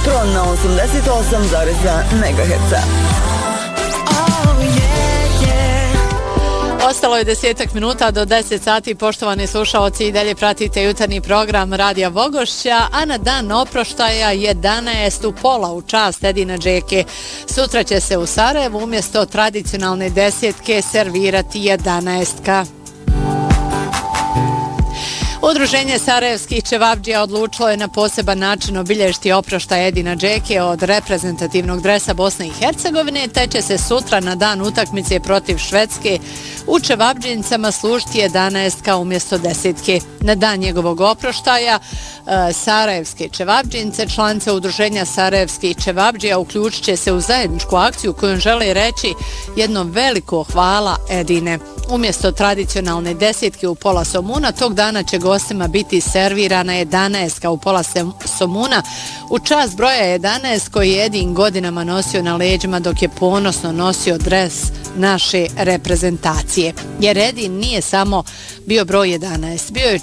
jutro na 88,2 MHz. Ostalo je 10 minuta do 10 sati, poštovani slušaoci, i dalje pratite jutarnji program Radija Vogošća, a na dan oproštaja 11 u pola u čast Edina Džeke. Sutra će se u Sarajevu umjesto tradicionalne desetke servirati 11-ka. Udruženje sarajevskih čevabdžija odlučilo je na poseban način obilježiti oproštaj Edina Džeke od reprezentativnog dresa Bosne i Hercegovine, te će se sutra na dan utakmice protiv Švedske u čevabdžinicama služiti 11-ka umjesto desetke. Na dan njegovog oproštaja sarajevske čevabdžinice, članice udruženja sarajevskih čevabdžija, uključit će se u zajedničku akciju kojom žele reći jedno veliko hvala Edine. Umjesto tradicionalne desetke u pola somuna, tog dana će gostima biti servirana 11-ka u pola somuna u čast broja 11 koji je Edin godinama nosio na leđima dok je ponosno nosio dres naše reprezentacije. Jer Edin nije samo bio broj 11, bio je